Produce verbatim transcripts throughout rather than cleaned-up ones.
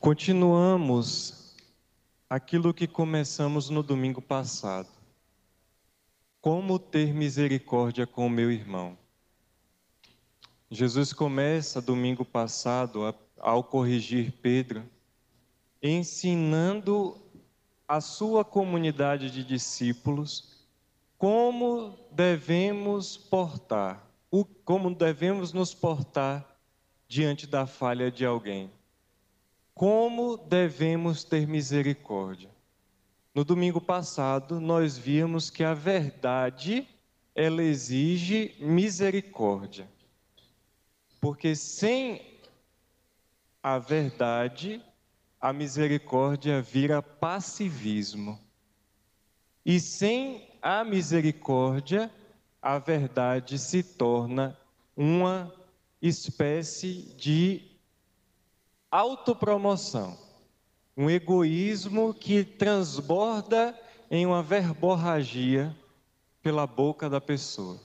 Continuamos aquilo que começamos no domingo passado. Como ter misericórdia com o meu irmão? Jesus começa domingo passado, a, ao corrigir Pedro, ensinando a sua comunidade de discípulos como devemos portar, o, como devemos nos portar diante da falha de alguém. Como devemos ter misericórdia? No domingo passado, nós vimos que a verdade, ela exige misericórdia. Porque sem a verdade, a misericórdia vira passivismo. E sem a misericórdia, a verdade se torna uma espécie de autopromoção, um egoísmo que transborda em uma verborragia pela boca da pessoa.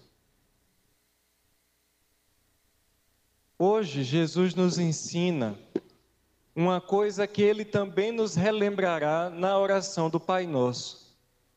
Hoje, Jesus nos ensina uma coisa que Ele também nos relembrará na oração do Pai Nosso.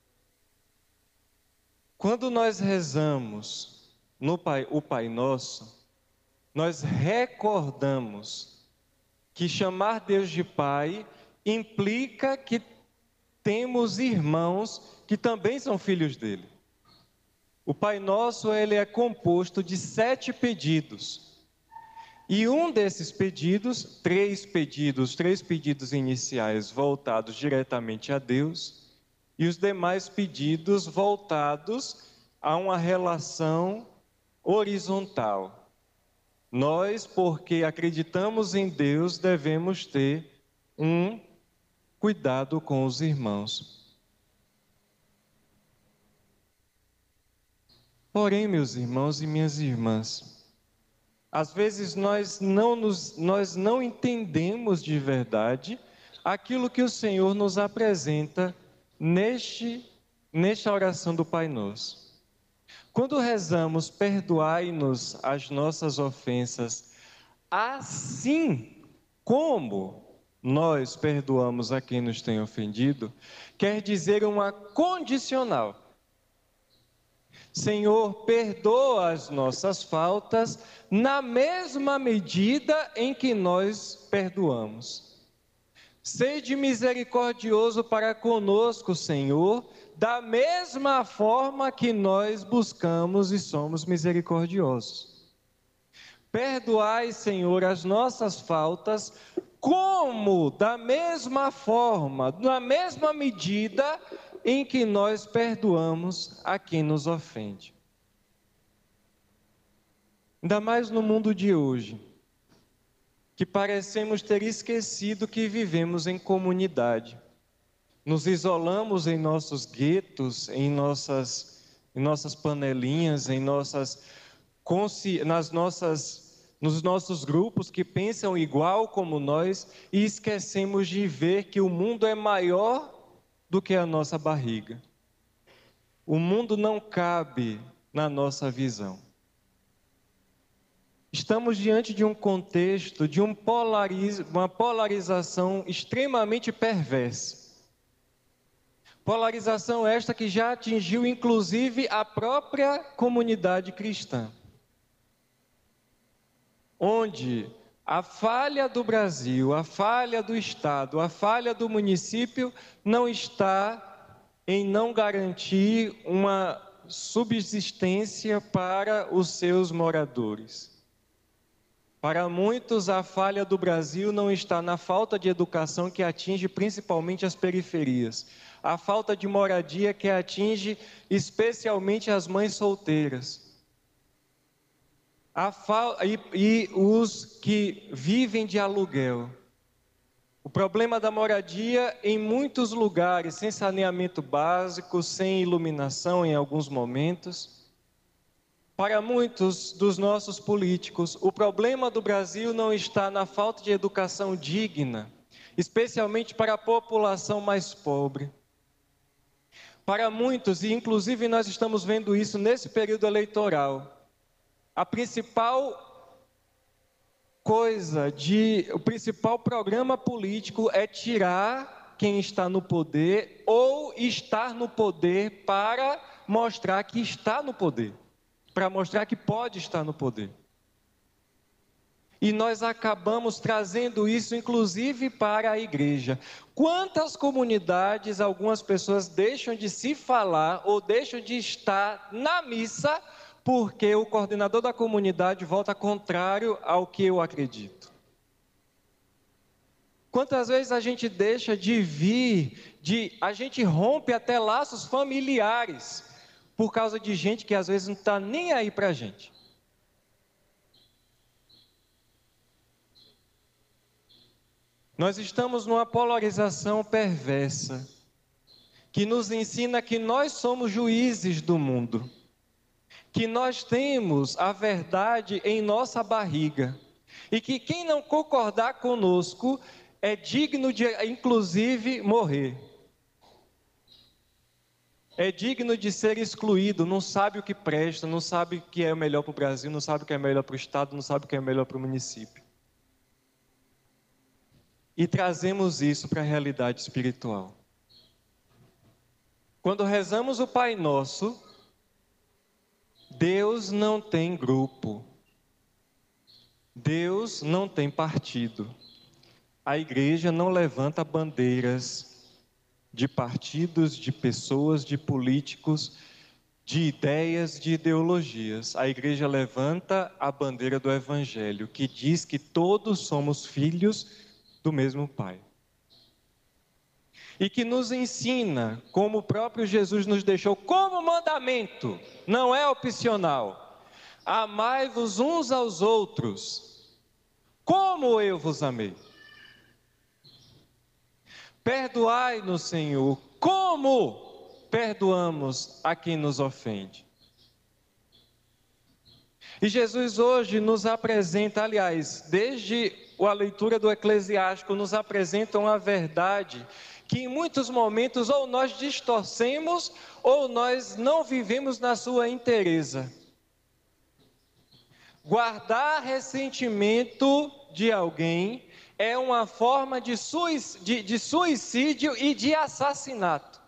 Quando nós rezamos no Pai, o Pai Nosso, nós recordamos que chamar Deus de Pai implica que temos irmãos que também são filhos dele. O Pai Nosso, ele é composto de sete pedidos. E um desses pedidos, três pedidos, três pedidos iniciais voltados diretamente a Deus, e os demais pedidos voltados a uma relação horizontal. Nós, porque acreditamos em Deus, devemos ter um cuidado com os irmãos. Porém, meus irmãos e minhas irmãs, às vezes nós não, nos, nós não entendemos de verdade aquilo que o Senhor nos apresenta neste, nesta oração do Pai Nosso. Quando rezamos, perdoai-nos as nossas ofensas, assim como nós perdoamos a quem nos tem ofendido, quer dizer uma condicional. Senhor, perdoa as nossas faltas na mesma medida em que nós perdoamos. Sede misericordioso para conosco, Senhor, da mesma forma que nós buscamos e somos misericordiosos. Perdoai, Senhor, as nossas faltas, como da mesma forma, na mesma medida em que nós perdoamos a quem nos ofende. Ainda mais no mundo de hoje, que parecemos ter esquecido que vivemos em comunidade. Nos isolamos em nossos guetos, em nossas, em nossas panelinhas, em nossas, nas nossas, nos nossos grupos que pensam igual como nós e esquecemos de ver que o mundo é maior do que a nossa barriga. O mundo não cabe na nossa visão. Estamos diante de um contexto de um polariz, uma polarização extremamente perversa. Polarização esta que já atingiu inclusive a própria comunidade cristã. Onde a falha do Brasil, a falha do Estado, a falha do município não está em não garantir uma subsistência para os seus moradores. Para muitos, a falha do Brasil não está na falta de educação que atinge principalmente as periferias, a falta de moradia que atinge especialmente as mães solteiras, a fal... e, e os que vivem de aluguel. O problema da moradia em muitos lugares, sem saneamento básico, sem iluminação em alguns momentos. Para muitos dos nossos políticos, o problema do Brasil não está na falta de educação digna, especialmente para a população mais pobre. Para muitos, e inclusive nós estamos vendo isso nesse período eleitoral, a principal coisa de, o principal programa político é tirar quem está no poder ou estar no poder para mostrar que está no poder, para mostrar que pode estar no poder. E nós acabamos trazendo isso, inclusive, para a igreja. Quantas comunidades algumas pessoas deixam de se falar ou deixam de estar na missa porque o coordenador da comunidade vota contrário ao que eu acredito? Quantas vezes a gente deixa de vir, de, a gente rompe até laços familiares por causa de gente que às vezes não está nem aí para a gente? Nós estamos numa polarização perversa, que nos ensina que nós somos juízes do mundo, que nós temos a verdade em nossa barriga, e que quem não concordar conosco é digno de, inclusive, morrer. É digno de ser excluído, não sabe o que presta, não sabe o que é melhor para o Brasil, não sabe o que é melhor para o Estado, não sabe o que é melhor para o município. E trazemos isso para a realidade espiritual. Quando rezamos o Pai Nosso, Deus não tem grupo, Deus não tem partido. A igreja não levanta bandeiras de partidos, de pessoas, de políticos, de ideias, de ideologias. A igreja levanta a bandeira do Evangelho, que diz que todos somos filhos do mesmo Pai. E que nos ensina, como o próprio Jesus nos deixou como mandamento, não é opcional: amai-vos uns aos outros, como eu vos amei. Perdoai-nos, Senhor, como perdoamos a quem nos ofende. E Jesus hoje nos apresenta, aliás, desde a leitura do Eclesiástico, nos apresenta uma verdade que em muitos momentos ou nós distorcemos ou nós não vivemos na sua inteireza. Guardar ressentimento de alguém é uma forma de suicídio, de, de suicídio e de assassinato.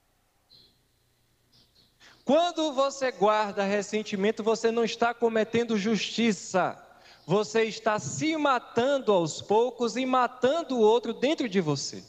Quando você guarda ressentimento, você não está cometendo justiça, você está se matando aos poucos e matando o outro dentro de você.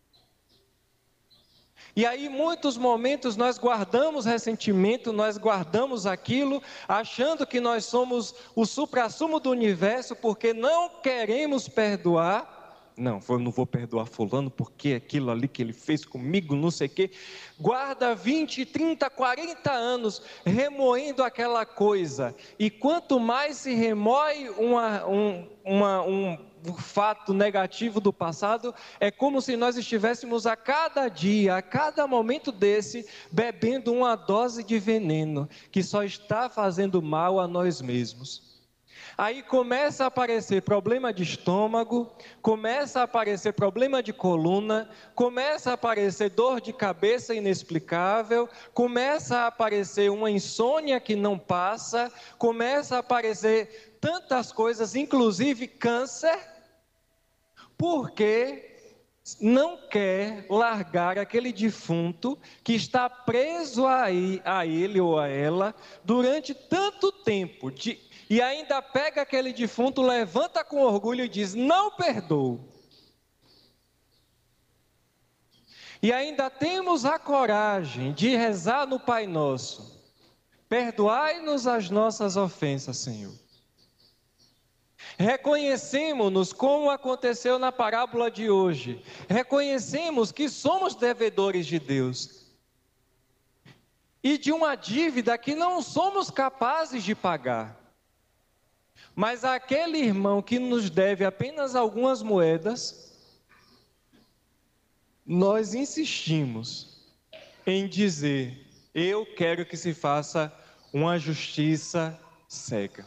E aí, em muitos momentos, nós guardamos ressentimento, nós guardamos aquilo, achando que nós somos o suprassumo do universo, porque não queremos perdoar. Não, eu não vou perdoar fulano, porque aquilo ali que ele fez comigo, não sei o quê. Guarda vinte, trinta, quarenta anos remoendo aquela coisa. E quanto mais se remoe uma, um, uma, um fato negativo do passado, é como se nós estivéssemos a cada dia, a cada momento desse, bebendo uma dose de veneno, que só está fazendo mal a nós mesmos. Aí começa a aparecer problema de estômago, começa a aparecer problema de coluna, começa a aparecer dor de cabeça inexplicável, começa a aparecer uma insônia que não passa, começa a aparecer tantas coisas, inclusive câncer, porque não quer largar aquele defunto que está preso a ele ou a ela durante tanto tempo, de e ainda pega aquele defunto, levanta com orgulho e diz: não perdoo. E ainda temos a coragem de rezar no Pai Nosso: perdoai-nos as nossas ofensas, Senhor. Reconhecemos-nos, como aconteceu na parábola de hoje, reconhecemos que somos devedores de Deus e de uma dívida que não somos capazes de pagar. Mas aquele irmão que nos deve apenas algumas moedas, nós insistimos em dizer: eu quero que se faça uma justiça cega.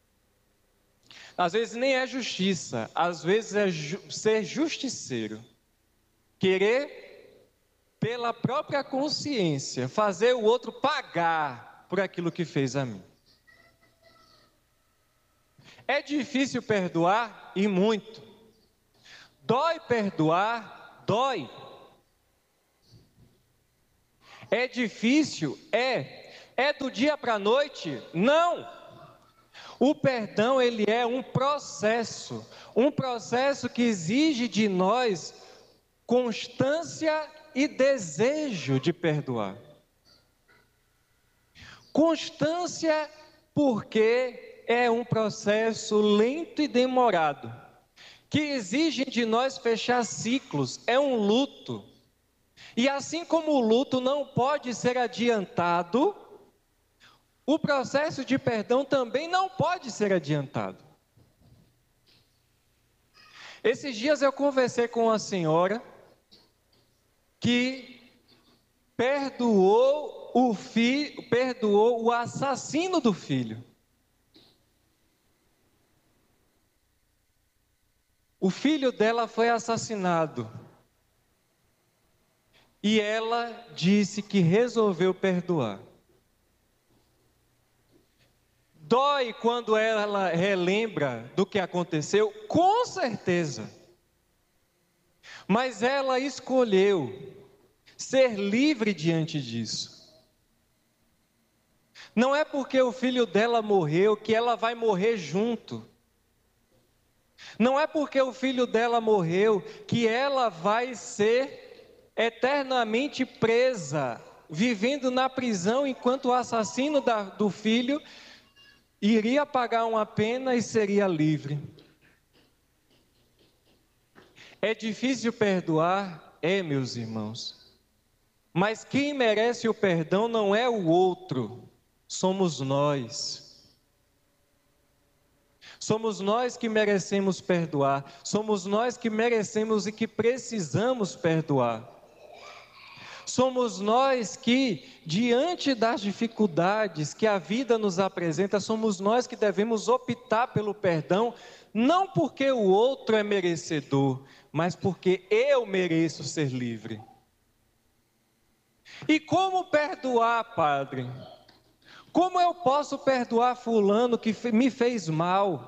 Às vezes nem é justiça, às vezes é ju- ser justiceiro. Querer, pela própria consciência, fazer o outro pagar por aquilo que fez a mim. É difícil perdoar e muito. Dói perdoar, dói. É difícil? É. É do dia para a noite? Não. O perdão, ele é um processo, um processo que exige de nós constância e desejo de perdoar. Constância porque é um processo lento e demorado, que exige de nós fechar ciclos, é um luto. E assim como o luto não pode ser adiantado, o processo de perdão também não pode ser adiantado. Esses dias eu conversei com uma senhora que perdoou o filho, perdoou o assassino do filho. O filho dela foi assassinado. E ela disse que resolveu perdoar. Dói quando ela relembra do que aconteceu? Com certeza. Mas ela escolheu ser livre diante disso. Não é porque o filho dela morreu que ela vai morrer junto. Não é porque o filho dela morreu que ela vai ser eternamente presa, vivendo na prisão enquanto o assassino da, do filho iria pagar uma pena e seria livre. É difícil perdoar? É, meus irmãos. Mas quem merece o perdão não é o outro, somos nós. Somos nós que merecemos perdoar, somos nós que merecemos e que precisamos perdoar. Somos nós que, diante das dificuldades que a vida nos apresenta, somos nós que devemos optar pelo perdão, não porque o outro é merecedor, mas porque eu mereço ser livre. E como perdoar, Padre? Como eu posso perdoar fulano que me fez mal?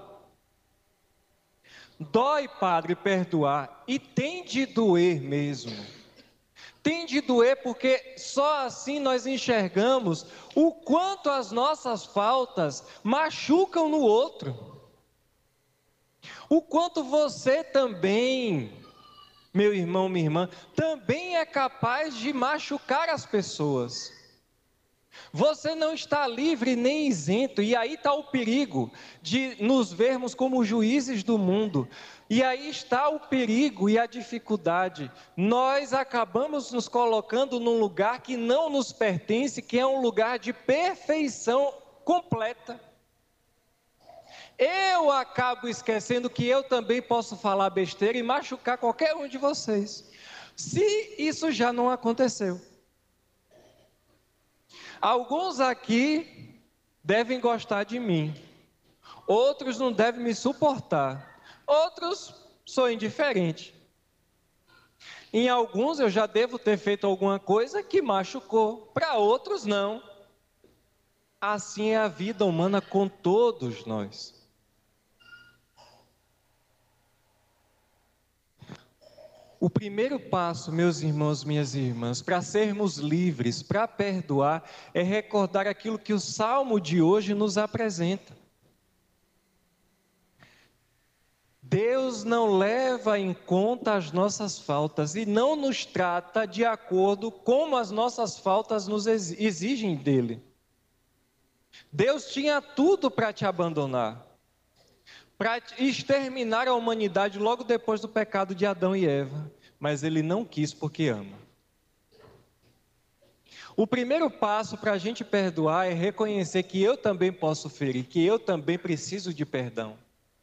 Dói, Padre, perdoar, e tem de doer mesmo. Tem de doer porque só assim nós enxergamos o quanto as nossas faltas machucam no outro. O quanto você também, meu irmão, minha irmã, também é capaz de machucar as pessoas. Você não está livre nem isento, e aí está o perigo de nos vermos como juízes do mundo. E aí está o perigo e a dificuldade. Nós acabamos nos colocando num lugar que não nos pertence, que é um lugar de perfeição completa. Eu acabo esquecendo que eu também posso falar besteira e machucar qualquer um de vocês, se isso já não aconteceu. Alguns aqui devem gostar de mim, outros não devem me suportar, outros sou indiferente. Em alguns eu já devo ter feito alguma coisa que machucou, para outros não. Assim é a vida humana com todos nós. O primeiro passo, meus irmãos, minhas irmãs, para sermos livres, para perdoar, é recordar aquilo que o Salmo de hoje nos apresenta. Deus não leva em conta as nossas faltas e não nos trata de acordo com as nossas faltas nos exigem dele. Deus tinha tudo para te abandonar, para exterminar a humanidade logo depois do pecado de Adão e Eva, mas ele não quis porque ama. O primeiro passo para a gente perdoar é reconhecer que eu também posso ferir, que eu também preciso de perdão.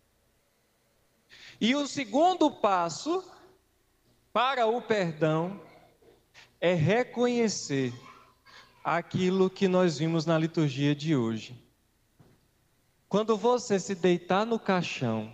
E o segundo passo para o perdão é reconhecer aquilo que nós vimos na liturgia de hoje. Quando você se deitar no caixão,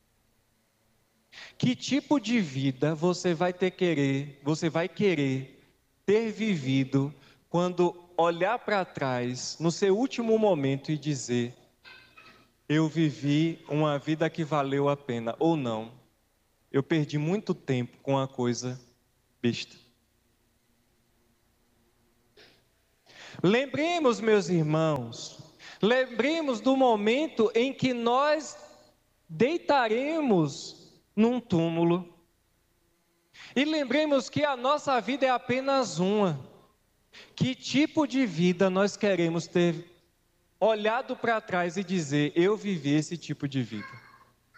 que tipo de vida você vai ter querer, você vai querer ter vivido quando olhar para trás no seu último momento e dizer: eu vivi uma vida que valeu a pena, ou não. Eu perdi muito tempo com a coisa besta. Lembremos, meus irmãos, lembremos do momento em que nós deitaremos num túmulo. E lembremos que a nossa vida é apenas uma. Que tipo de vida nós queremos ter olhado para trás e dizer, eu vivi esse tipo de vida?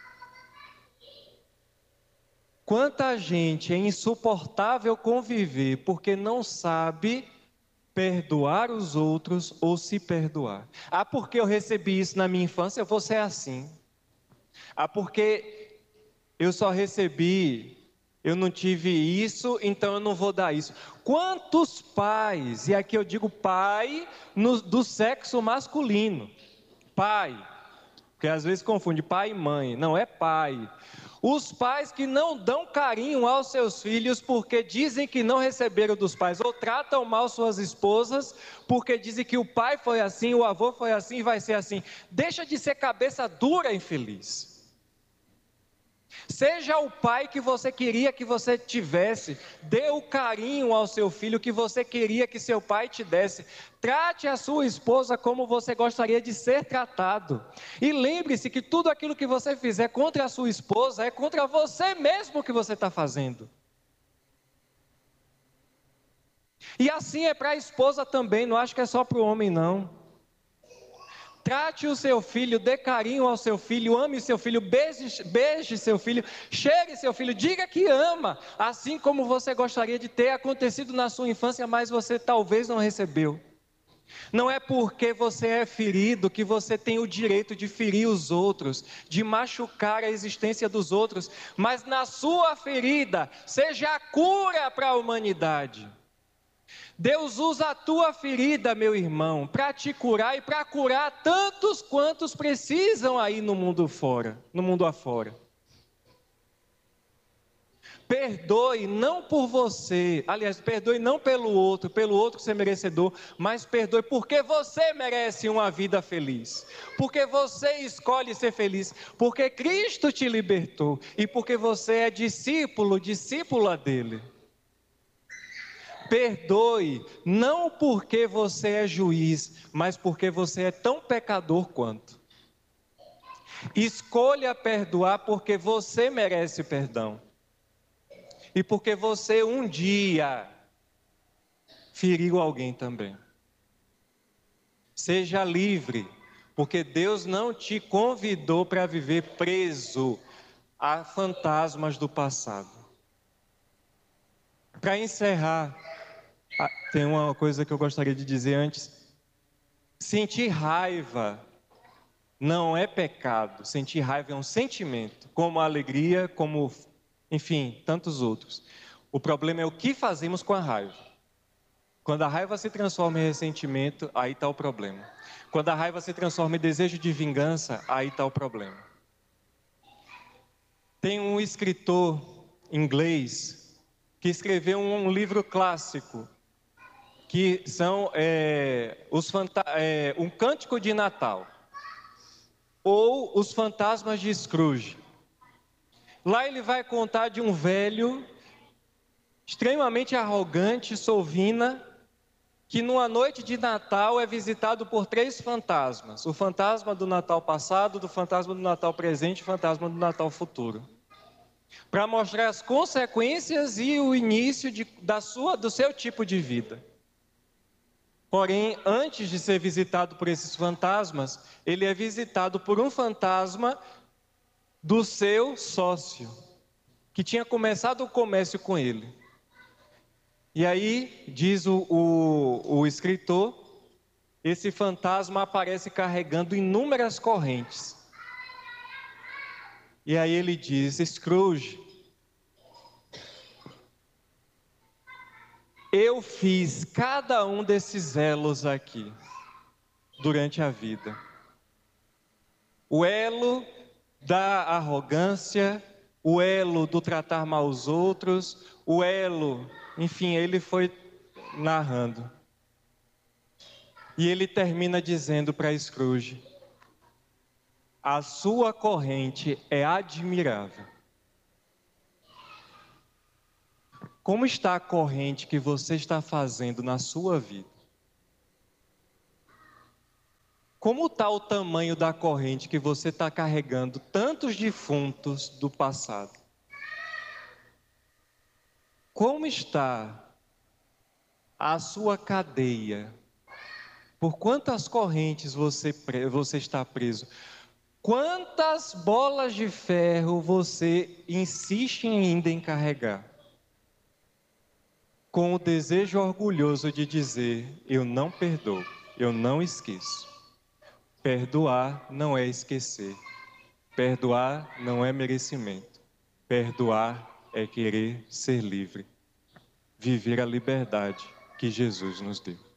Quanta gente é insuportável conviver porque não sabe perdoar os outros ou se perdoar. Ah, porque eu recebi isso na minha infância, eu vou ser assim. Ah, porque eu só recebi, eu não tive isso, então eu não vou dar isso. Quantos pais, e aqui eu digo pai no, do sexo masculino, pai, porque às vezes confunde pai e mãe, não é pai. Os pais que não dão carinho aos seus filhos porque dizem que não receberam dos pais, ou tratam mal suas esposas porque dizem que o pai foi assim, o avô foi assim e vai ser assim. Deixa de ser cabeça dura, infeliz. Seja o pai que você queria que você tivesse, dê o carinho ao seu filho que você queria que seu pai te desse. Trate a sua esposa como você gostaria de ser tratado. E lembre-se que tudo aquilo que você fizer contra a sua esposa é contra você mesmo que você está fazendo. E assim é para a esposa também, não acho que é só para o homem não. Trate o seu filho, dê carinho ao seu filho, ame seu filho, beije, beije seu filho, cheire seu filho, diga que ama, assim como você gostaria de ter acontecido na sua infância, mas você talvez não recebeu. Não é porque você é ferido que você tem o direito de ferir os outros, de machucar a existência dos outros, mas na sua ferida, seja a cura para a humanidade. Deus usa a tua ferida, meu irmão, para te curar e para curar tantos quantos precisam aí no mundo fora, no mundo afora. Perdoe não por você, aliás, perdoe não pelo outro, pelo outro ser merecedor, mas perdoe porque você merece uma vida feliz, porque você escolhe ser feliz, porque Cristo te libertou e porque você é discípulo, discípula dele. Perdoe, não porque você é juiz, mas porque você é tão pecador quanto. Escolha perdoar porque você merece perdão. E porque você um dia feriu alguém também. Seja livre, porque Deus não te convidou para viver preso a fantasmas do passado. Para encerrar, ah, tem uma coisa que eu gostaria de dizer antes. Sentir raiva não é pecado. Sentir raiva é um sentimento, como a alegria, como, enfim, tantos outros. O problema é o que fazemos com a raiva. Quando a raiva se transforma em ressentimento, aí está o problema. Quando a raiva se transforma em desejo de vingança, aí está o problema. Tem um escritor inglês que escreveu um livro clássico, que são é, os fanta- é, um cântico de Natal, ou os fantasmas de Scrooge. Lá ele vai contar de um velho, extremamente arrogante, sovina, que numa noite de Natal é visitado por três fantasmas: o fantasma do Natal passado, do fantasma do Natal presente e o fantasma do Natal futuro, para mostrar as consequências e o início de, da sua, do seu tipo de vida. Porém, antes de ser visitado por esses fantasmas, ele é visitado por um fantasma do seu sócio, que tinha começado o comércio com ele. E aí, diz o, o, o escritor, esse fantasma aparece carregando inúmeras correntes. E aí ele diz: Scrooge, eu fiz cada um desses elos aqui durante a vida. O elo da arrogância, o elo do tratar mal os outros, o elo, enfim, ele foi narrando. E ele termina dizendo para Scrooge: A sua corrente é admirável. Como está a corrente que você está fazendo na sua vida? Como está o tamanho da corrente que você está carregando tantos defuntos do passado? Como está a sua cadeia? Por quantas correntes você, você está preso? Quantas bolas de ferro você insiste ainda em carregar? Com o desejo orgulhoso de dizer: eu não perdoo, eu não esqueço. Perdoar não é esquecer. Perdoar não é merecimento. Perdoar é querer ser livre. Viver a liberdade que Jesus nos deu.